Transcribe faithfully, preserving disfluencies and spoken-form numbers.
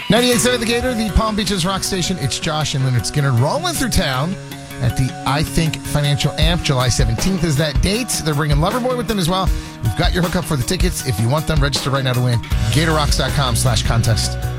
ninety-eight point seven The Gator, the Palm Beaches rock station. It's Josh and Leonard Skinner rolling through town at the I Think Financial Amp. July seventeenth is that date. They're bringing Loverboy with them as well. We've got your hookup for the tickets. If you want them, register right now to win. GatorRocks.com slash contest.